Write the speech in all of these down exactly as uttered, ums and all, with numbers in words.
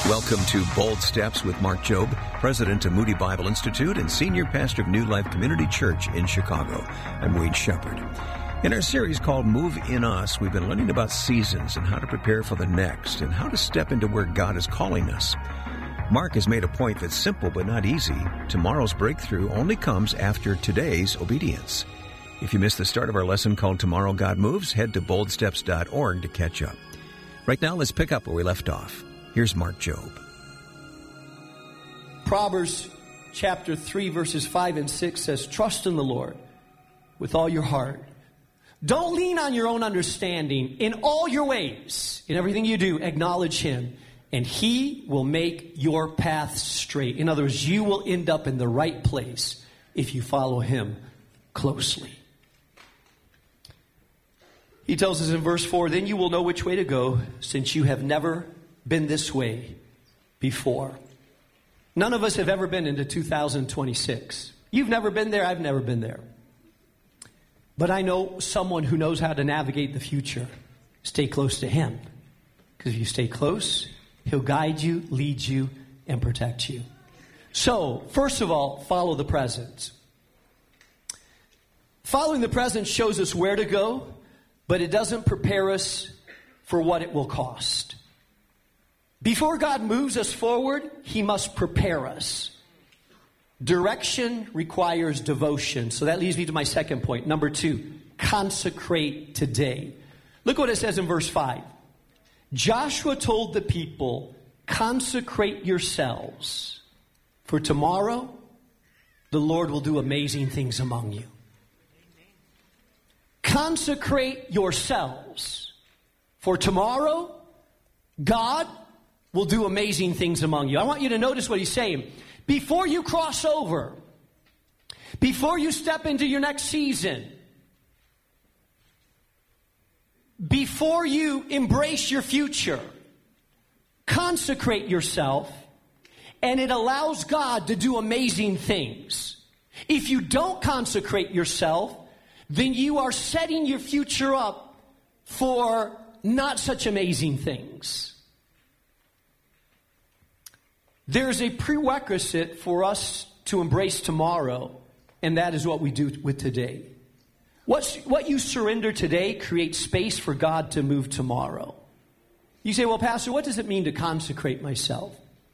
Welcome to Bold Steps with Mark Jobe, president of Moody Bible Institute and senior pastor of New Life Community Church in Chicago. I'm Wade Shepherd. In our series called Move in Us, we've been learning about seasons and how to prepare for the next and how to step into where God is calling us. Mark has made a point that's simple but not easy. Tomorrow's breakthrough only comes after today's obedience. If you missed the start of our lesson called Tomorrow God Moves, head to bold steps dot org to catch up. Right now, let's pick up where we left off. Here's Mark Jobe. Proverbs chapter three, verses five and six says, "Trust in the Lord with all your heart. Don't lean on your own understanding. In all your ways, in everything you do, acknowledge Him, and He will make your path straight." In other words, you will end up in the right place if you follow Him closely. He tells us in verse four, "Then you will know which way to go, since you have never been this way before." None of us have ever been into two thousand twenty-six. You've never been there. I've never been there. But I know someone who knows how to navigate the future. Stay close to Him. Because if you stay close, He'll guide you, lead you, and protect you. So, first of all, follow the present. Following the present shows us where to go, but it doesn't prepare us for what it will cost. Before God moves us forward, He must prepare us. Direction requires devotion. So that leads me to my second point. Number two, consecrate today. Look what it says in verse five. Joshua told the people, "Consecrate yourselves, for tomorrow the Lord will do amazing things among you." Consecrate yourselves, for tomorrow God will do amazing things among you. I want you to notice what He's saying. Before you cross over, before you step into your next season, before you embrace your future, consecrate yourself, and it allows God to do amazing things. If you don't consecrate yourself, then you are setting your future up for not such amazing things. There's a prerequisite for us to embrace tomorrow, and that is what we do with today. What's, what you surrender today creates space for God to move tomorrow. You say, "Well, Pastor, what does it mean to consecrate myself?"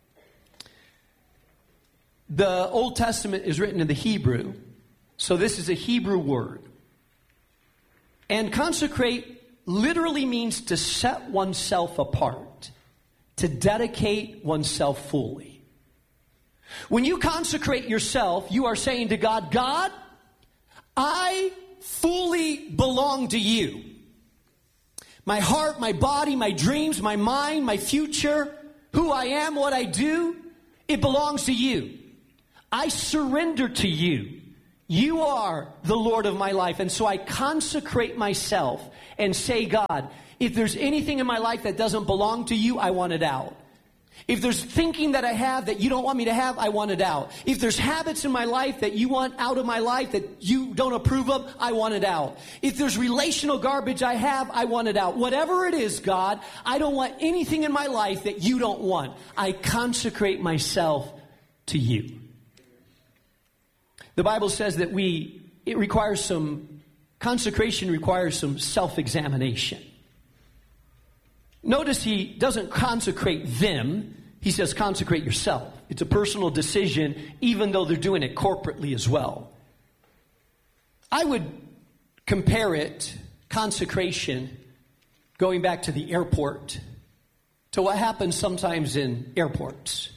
The Old Testament is written in the Hebrew, so this is a Hebrew word. And consecrate literally means to set oneself apart, to dedicate oneself fully. When you consecrate yourself, you are saying to God, "God, I fully belong to you. My heart, my body, my dreams, my mind, my future, who I am, what I do, it belongs to you. I surrender to you. You are the Lord of my life." And so I consecrate myself and say, "God, if there's anything in my life that doesn't belong to you, I want it out. If there's thinking that I have that you don't want me to have, I want it out. If there's habits in my life that you want out of my life that you don't approve of, I want it out. If there's relational garbage I have, I want it out. Whatever it is, God, I don't want anything in my life that you don't want. I consecrate myself to you." The Bible says that we, it requires some, consecration requires some self-examination. Notice He doesn't consecrate them. He says consecrate yourself. It's a personal decision, even though they're doing it corporately as well. I would compare it, consecration, going back to the airport, to what happens sometimes in airports.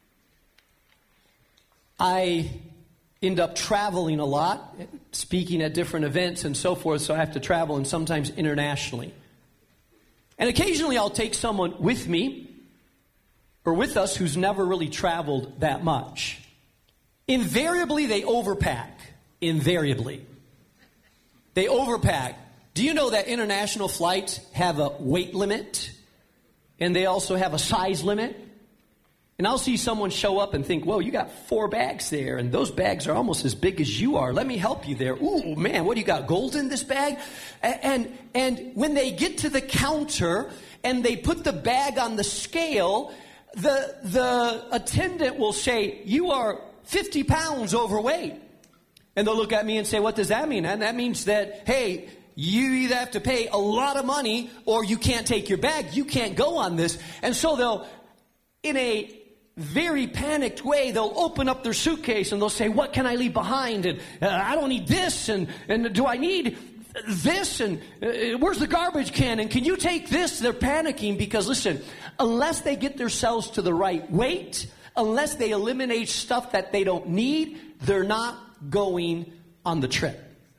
I end up traveling a lot, speaking at different events and so forth, so I have to travel, and sometimes internationally. And occasionally I'll take someone with me or with us who's never really traveled that much. Invariably, they overpack. Invariably. They overpack. Do you know that international flights have a weight limit? And they also have a size limit? And I'll see someone show up and think, "Whoa, you got four bags there, and those bags are almost as big as you are. Let me help you there. Ooh, man, what do you got, gold in this bag?" And, and when they get to the counter and they put the bag on the scale, the, the attendant will say, you are fifty pounds overweight. And they'll look at me and say, what does that mean? And that means that, hey, you either have to pay a lot of money or you can't take your bag. You can't go on this. And so they'll, in a very panicked way, they'll open up their suitcase and they'll say, what can I leave behind? And uh, I don't need this. And, and do I need this? And uh, where's the garbage can? And can you take this? They're panicking because, listen, unless they get themselves to the right weight, unless they eliminate stuff that they don't need, they're not going on the trip.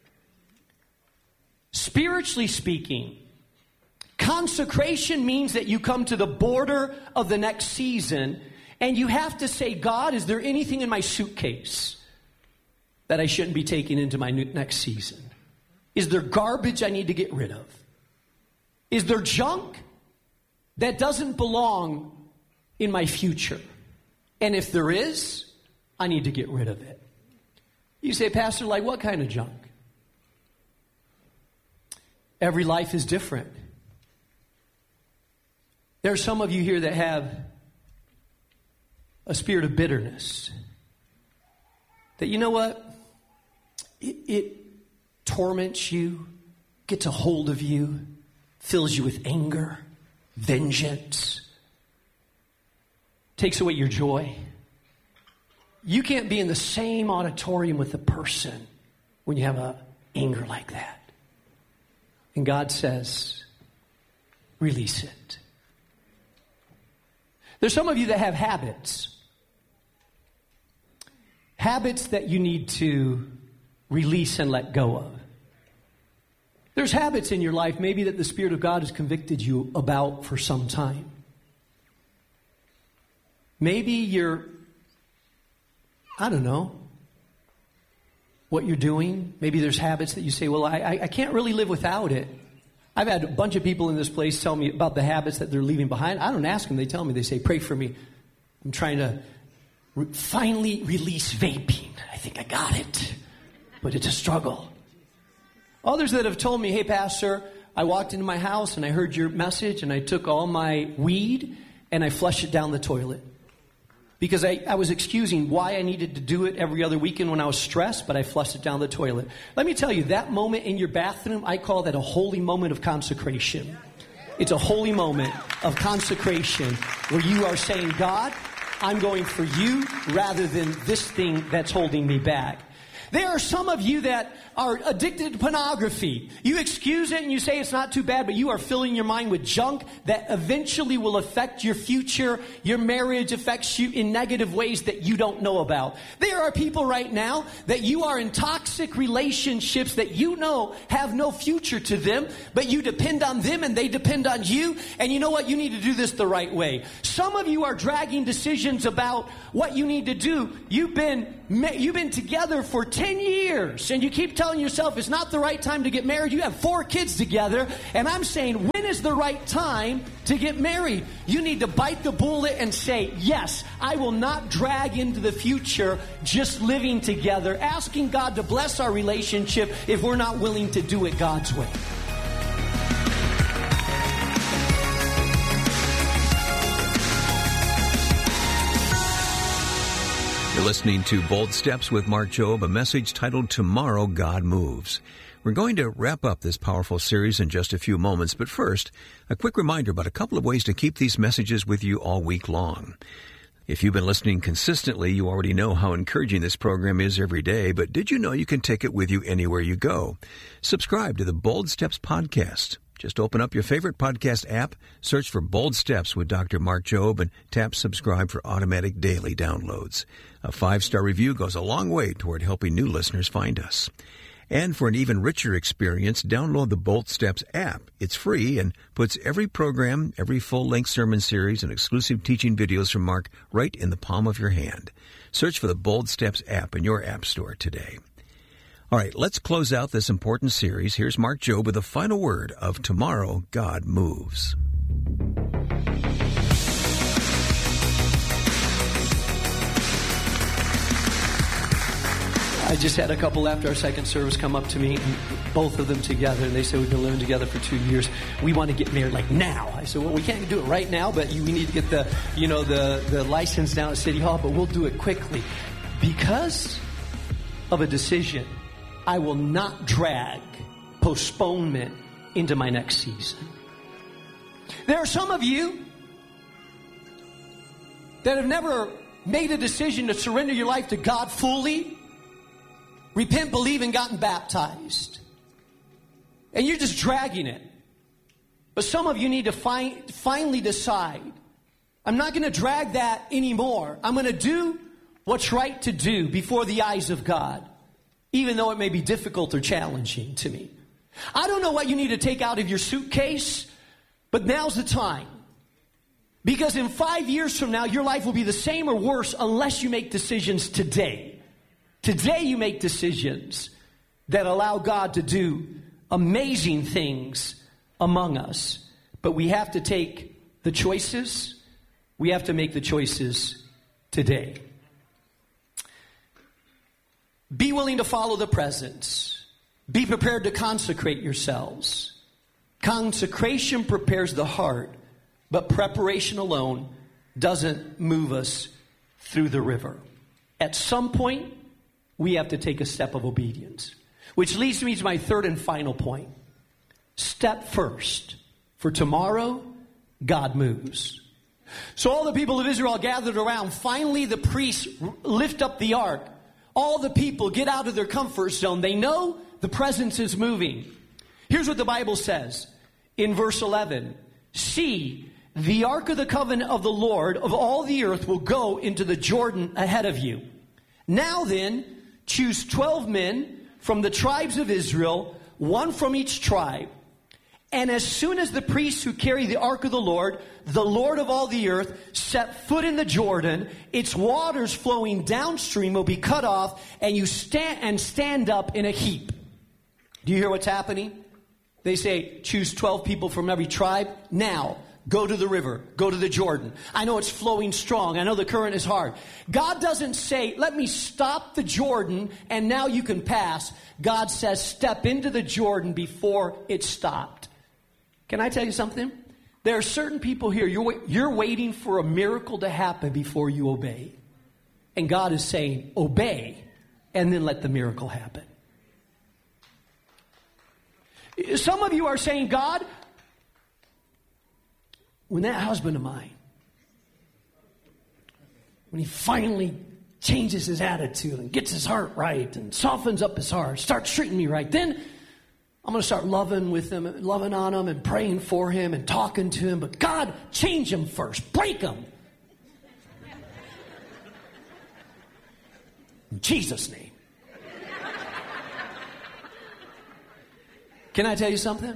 Spiritually speaking, consecration means that you come to the border of the next season and you have to say, God, is there anything in my suitcase that I shouldn't be taking into my next season? Is there garbage I need to get rid of? Is there junk that doesn't belong in my future? And if there is, I need to get rid of it. You say, Pastor, like what kind of junk? Every life is different. There are some of you here that have a spirit of bitterness. That you know what? It, it torments you, gets a hold of you, fills you with anger, vengeance, takes away your joy. You can't be in the same auditorium with a person when you have a anger like that. And God says, release it. There's some of you that have habits. Habits that you need to release and let go of. There's habits in your life maybe that the Spirit of God has convicted you about for some time. Maybe you're, I don't know, what you're doing. Maybe there's habits that you say, well, I, I can't really live without it. I've had a bunch of people in this place tell me about the habits that they're leaving behind. I don't ask them. They tell me. They say, pray for me. I'm trying to re- finally release vaping. I think I got it. But it's a struggle. Others that have told me, hey, Pastor, I walked into my house and I heard your message and I took all my weed and I flushed it down the toilet. Because I, I was excusing why I needed to do it every other weekend when I was stressed, but I flushed it down the toilet. Let me tell you, that moment in your bathroom, I call that a holy moment of consecration. It's a holy moment of consecration where you are saying, God, I'm going for you rather than this thing that's holding me back. There are some of you that are addicted to pornography. You excuse it and you say it's not too bad, but you are filling your mind with junk that eventually will affect your future. Your marriage affects you in negative ways that you don't know about. There are people right now that you are in toxic relationships that you know have no future to them, but you depend on them and they depend on you. And you know what? You need to do this the right way. Some of you are dragging decisions about what you need to do. You've been, you've been together for ten years and you keep telling yourself it's not the right time to get married. You have four kids together and I'm saying, when is the right time to get married? You need to bite the bullet and say, yes, I will not drag into the future just living together, asking God to bless our relationship if we're not willing to do it God's way. You're listening to Bold Steps with Mark Jobe, a message titled Tomorrow God Moves. We're going to wrap up this powerful series in just a few moments, but first, a quick reminder about a couple of ways to keep these messages with you all week long. If you've been listening consistently, you already know how encouraging this program is every day, but did you know you can take it with you anywhere you go? Subscribe to the Bold Steps podcast. Just open up your favorite podcast app, search for Bold Steps with Doctor Mark Jobe, and tap subscribe for automatic daily downloads. A five-star review goes a long way toward helping new listeners find us. And for an even richer experience, download the Bold Steps app. It's free and puts every program, every full-length sermon series, and exclusive teaching videos from Mark right in the palm of your hand. Search for the Bold Steps app in your app store today. All right, let's close out this important series. Here's Mark Jobe with the final word of Tomorrow God Moves. I just had a couple after our second service come up to me, and both of them together, and they said, we've been living together for two years. We want to get married like now. I said, well, we can't do it right now, but you, we need to get the, you know, the, the license down at City Hall, but we'll do it quickly. Because of a decision, I will not drag postponement into my next season. There are some of you that have never made a decision to surrender your life to God fully, repent, believe, and gotten baptized. And you're just dragging it. But some of you need to fi- finally decide, I'm not going to drag that anymore. I'm going to do what's right to do before the eyes of God, even though it may be difficult or challenging to me. I don't know what you need to take out of your suitcase, but now's the time. Because in five years from now, your life will be the same or worse unless you make decisions today. Today you make decisions that allow God to do amazing things among us. But we have to take the choices. We have to make the choices today. Be willing to follow the presence. Be prepared to consecrate yourselves. Consecration prepares the heart, but preparation alone doesn't move us through the river. At some point, we have to take a step of obedience. Which leads me to my third and final point. Step first. For tomorrow, God moves. So all the people of Israel gathered around. Finally, the priests lift up the ark. All the people get out of their comfort zone. They know the presence is moving. Here's what the Bible says in verse eleven. See, the ark of the covenant of the Lord of all the earth will go into the Jordan ahead of you. Now then, choose twelve men from the tribes of Israel, one from each tribe. And as soon as the priests who carry the ark of the Lord, the Lord of all the earth, set foot in the Jordan, its waters flowing downstream will be cut off, and you stand and stand up in a heap. Do you hear what's happening? They say, choose twelve people from every tribe. Now, go to the river. Go to the Jordan. I know it's flowing strong. I know the current is hard. God doesn't say, let me stop the Jordan and now you can pass. God says, step into the Jordan before it stopped. Can I tell you something? There are certain people here, you're, you're waiting for a miracle to happen before you obey. And God is saying, obey, and then let the miracle happen. Some of you are saying, God, when that husband of mine, when he finally changes his attitude and gets his heart right and softens up his heart, starts treating me right, then I'm going to start loving with him, loving on him and praying for him and talking to him. But God, change him first. Break him. In Jesus' name. Can I tell you something?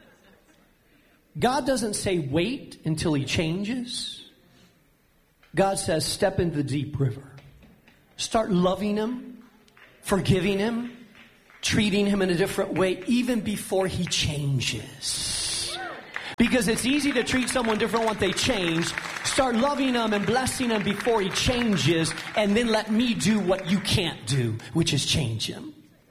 God doesn't say wait until he changes. God says step into the deep river. Start loving him, forgiving him, treating him in a different way even before he changes. Because it's easy to treat someone different once they change. Start loving them and blessing them before he changes, and then let me do what you can't do, which is change him.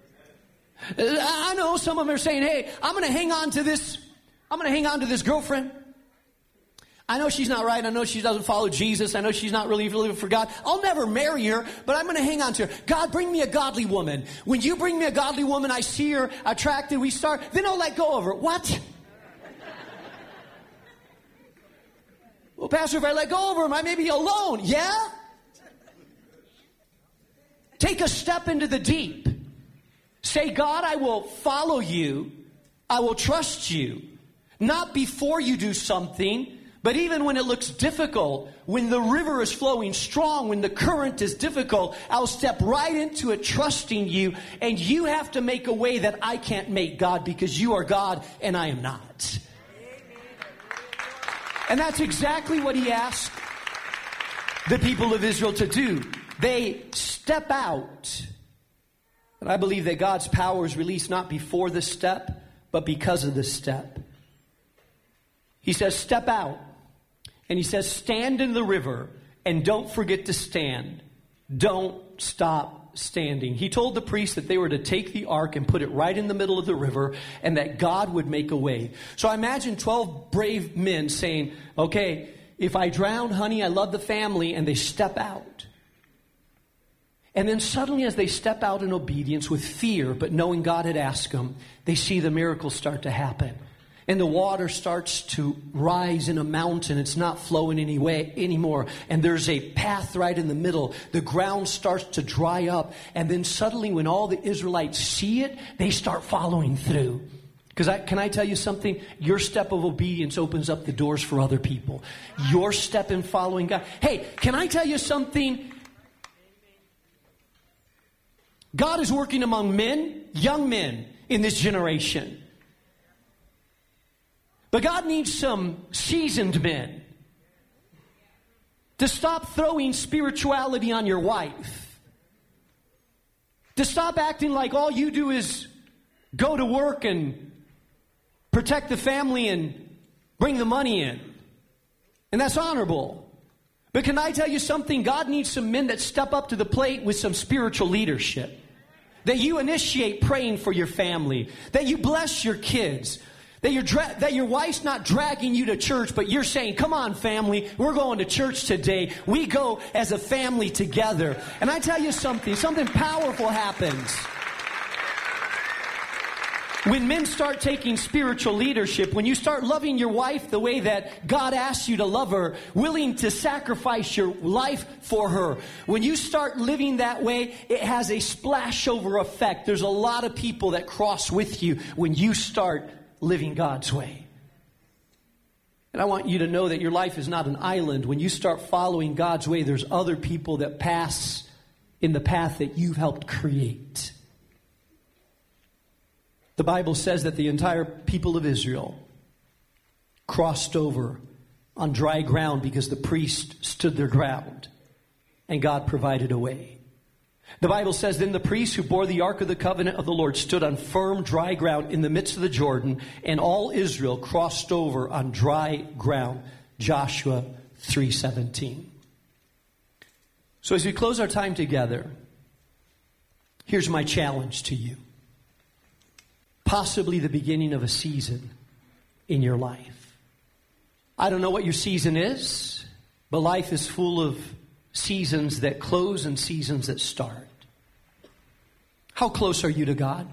I know some of them are saying, hey, I'm going to hang on to this. I'm going to hang on to this girlfriend. I know she's not right. I know she doesn't follow Jesus. I know she's not really living for God. I'll never marry her, but I'm going to hang on to her. God, bring me a godly woman. When you bring me a godly woman, I see her attracted, we start, then I'll let go of her. What? Well, Pastor, if I let go of her, I may be alone. Yeah? Take a step into the deep. Say, God, I will follow you. I will trust you. Not before you do something, but even when it looks difficult, when the river is flowing strong, when the current is difficult, I'll step right into it trusting you. And you have to make a way that I can't make, God, because you are God and I am not. And that's exactly what he asked the people of Israel to do. They step out. And I believe that God's power is released not before the step, but because of the step. He says, step out. And he says, stand in the river and don't forget to stand. Don't stop standing. He told the priests that they were to take the ark and put it right in the middle of the river and that God would make a way. So I imagine twelve brave men saying, okay, if I drown, honey, I love the family, and they step out. And then suddenly as they step out in obedience with fear, but knowing God had asked them, they see the miracle start to happen. And the water starts to rise in a mountain. It's not flowing any way anymore. And there's a path right in the middle. The ground starts to dry up. And then suddenly when all the Israelites see it, they start following through. Because I, can I tell you something? Your step of obedience opens up the doors for other people. Your step in following God. Hey, can I tell you something? God is working among men, young men in this generation. But God needs some seasoned men to stop throwing spirituality on your wife. To stop acting like all you do is go to work and protect the family and bring the money in. And that's honorable. But can I tell you something? God needs some men that step up to the plate with some spiritual leadership. That you initiate praying for your family. That you bless your kids. That, you're dra- that your wife's not dragging you to church, but you're saying, come on, family, we're going to church today. We go as a family together. And I tell you something, something powerful happens. When men start taking spiritual leadership, when you start loving your wife the way that God asks you to love her, willing to sacrifice your life for her, when you start living that way, it has a splashover effect. There's a lot of people that cross with you when you start living God's way. And I want you to know that your life is not an island. When you start following God's way, there's other people that pass in the path that you've helped create. The Bible says that the entire people of Israel crossed over on dry ground because the priest stood their ground and God provided a way. The Bible says, then the priests who bore the ark of the covenant of the Lord stood on firm, dry ground in the midst of the Jordan, and all Israel crossed over on dry ground. Joshua three seventeen. So as we close our time together, here's my challenge to you. Possibly the beginning of a season in your life. I don't know what your season is, but life is full of seasons that close and seasons that start. How close are you to God?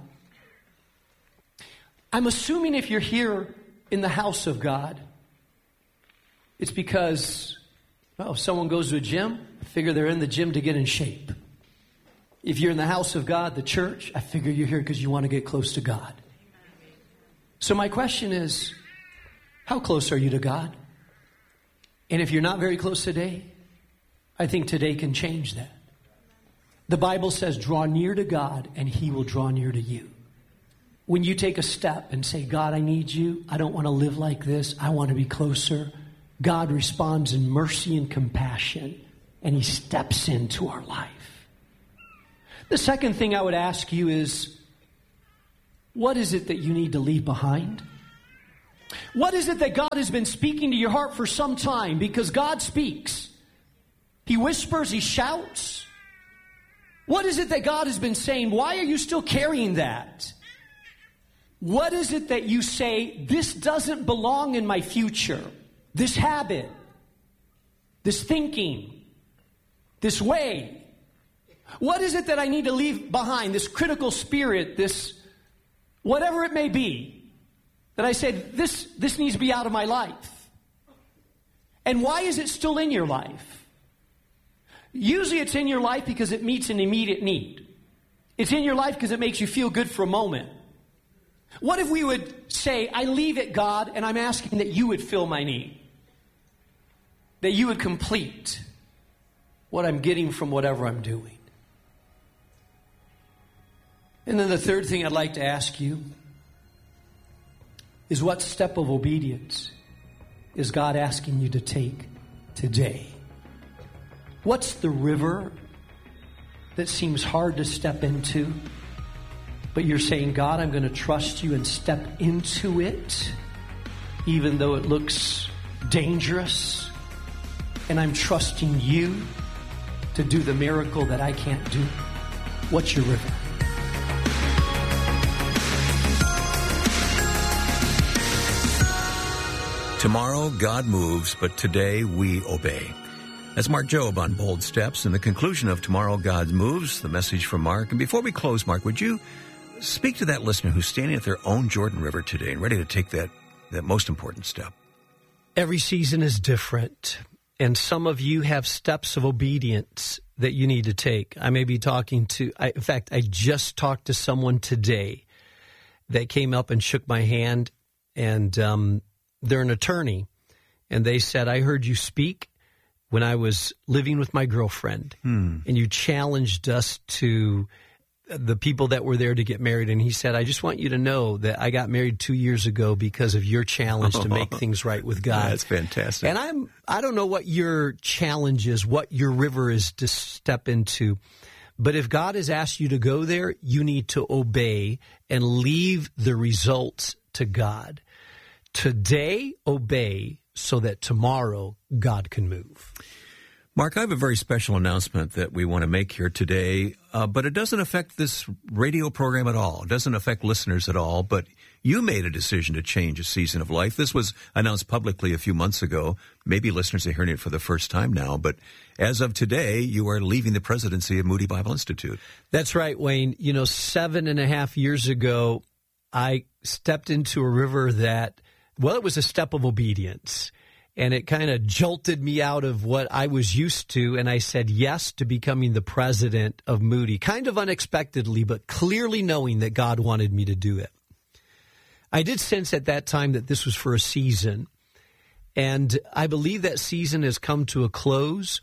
I'm assuming if you're here in the house of God, it's because, well, if someone goes to a gym, I figure they're in the gym to get in shape. If you're in the house of God, the church, I figure you're here because you want to get close to God. So my question is, how close are you to God? And if you're not very close today, I think today can change that. The Bible says, draw near to God and He will draw near to you. When you take a step and say, God, I need you. I don't want to live like this. I want to be closer. God responds in mercy and compassion, and He steps into our life. The second thing I would ask you is, what is it that you need to leave behind? What is it that God has been speaking to your heart for some time? Because God speaks. He whispers, He shouts. What is it that God has been saying? Why are you still carrying that? What is it that you say, this doesn't belong in my future? This habit, this thinking, this way. What is it that I need to leave behind? This critical spirit, this whatever it may be, that I say, this, this needs to be out of my life. And why is it still in your life? Usually it's in your life because it meets an immediate need. It's in your life because it makes you feel good for a moment. What if we would say, I leave it, God, and I'm asking that you would fill my need? That you would complete what I'm getting from whatever I'm doing. And then the third thing I'd like to ask you is, what step of obedience is God asking you to take today? What's the river that seems hard to step into, but you're saying, God, I'm going to trust you and step into it, even though it looks dangerous, and I'm trusting you to do the miracle that I can't do? What's your river? Tomorrow, God moves, but today we obey. That's Mark Jobe on Bold Steps. And the conclusion of Tomorrow, God Moves, the message from Mark. And before we close, Mark, would you speak to that listener who's standing at their own Jordan River today and ready to take that, that most important step? Every season is different, and some of you have steps of obedience that you need to take. I may be talking to, I, in fact, I just talked to someone today that came up and shook my hand, and um, they're an attorney, and they said, I heard you speak when I was living with my girlfriend, hmm. and you challenged us to the people that were there to get married. And he said, I just want you to know that I got married two years ago because of your challenge to make things right with God. That's fantastic. And I'm, I don't know what your challenge is, what your river is to step into. But if God has asked you to go there, you need to obey and leave the results to God. Today, obey so that tomorrow God can move. Mark, I have a very special announcement that we want to make here today, uh, but it doesn't affect this radio program at all. It doesn't affect listeners at all, but you made a decision to change a season of life. This was announced publicly a few months ago. Maybe listeners are hearing it for the first time now, but as of today, you are leaving the presidency of Moody Bible Institute. That's right, Wayne. You know, seven and a half years ago, I stepped into a river that, well, it was a step of obedience. And it kind of jolted me out of what I was used to, and I said yes to becoming the president of Moody, kind of unexpectedly, but clearly knowing that God wanted me to do it. I did sense at that time that this was for a season, and I believe that season has come to a close.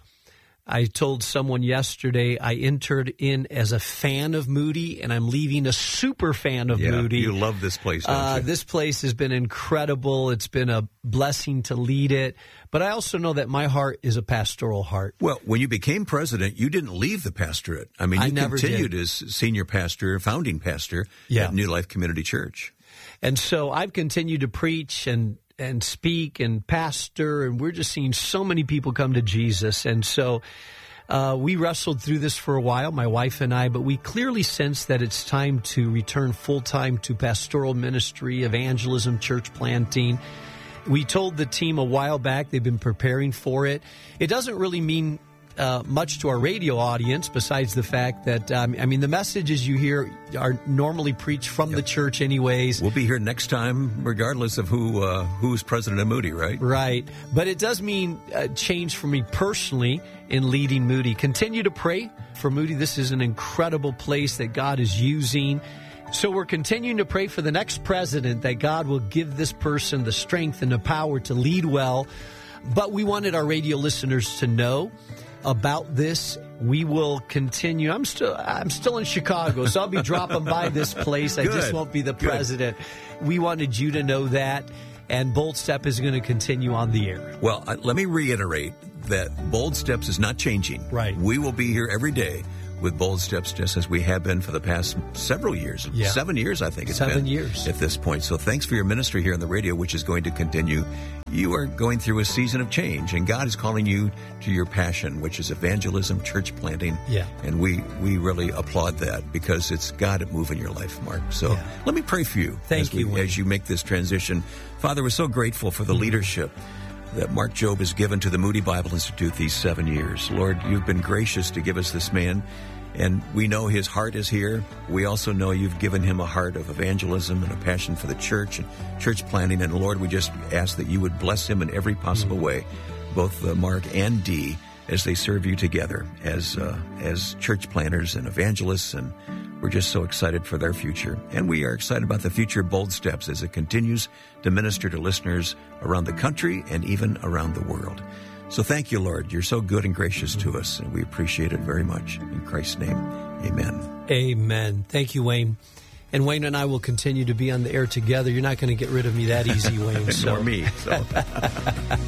I told someone yesterday I entered in as a fan of Moody, and I'm leaving a super fan of yeah, Moody. You love this place, don't uh, you? This place has been incredible. It's been a blessing to lead it. But I also know that my heart is a pastoral heart. Well, when you became president, you didn't leave the pastorate. I mean, you I never continued did. as senior pastor, founding pastor yeah. at New Life Community Church. And so I've continued to preach and and speak and pastor, and we're just seeing so many people come to Jesus. And so uh, we wrestled through this for a while, my wife and I, but we clearly sense that it's time to return full-time to pastoral ministry, evangelism, church planting. We told the team a while back, they've been preparing for it. It doesn't really mean Uh, much to our radio audience, besides the fact that, um, I mean, the messages you hear are normally preached from yep. the church anyways. We'll be here next time, regardless of who uh, who's president of Moody, right? Right. But it does mean a change for me personally in leading Moody. Continue to pray for Moody. This is an incredible place that God is using. So we're continuing to pray for the next president, that God will give this person the strength and the power to lead well. But we wanted our radio listeners to know about this. We will continue. I'm still I'm still in Chicago, so I'll be dropping by this place. I Good. just won't be the president. Good. We wanted you to know that, and Bold Step is going to continue on the air. Well, uh, let me reiterate that Bold Steps is not changing. Right. We will be here every day with Bold Steps, just as we have been for the past several years. Yeah. Seven years, I think it's Seven been. years. At this point. So thanks for your ministry here on the radio, which is going to continue. You are going through a season of change, and God is calling you to your passion, which is evangelism, church planting. Yeah. And we, we really applaud that, because it's God at move in your life, Mark. So yeah. let me pray for you. Thank as we, you. As you make this transition. Father, we're so grateful for the mm-hmm. leadership that Mark Jobe has given to the Moody Bible Institute these seven years. Lord, you've been gracious to give us this man, and we know his heart is here. We also know you've given him a heart of evangelism and a passion for the church and church planting. And Lord, we just ask that you would bless him in every possible way, both uh, Mark and Dee, as they serve you together as uh, as church planters and evangelists. And we're just so excited for their future. And we are excited about the future of Bold Steps as it continues to minister to listeners around the country and even around the world. So thank you, Lord. You're so good and gracious to us, and we appreciate it very much. In Christ's name, amen. Amen. Thank you, Wayne. And Wayne and I will continue to be on the air together. You're not going to get rid of me that easy, Wayne. So. Nor me. So.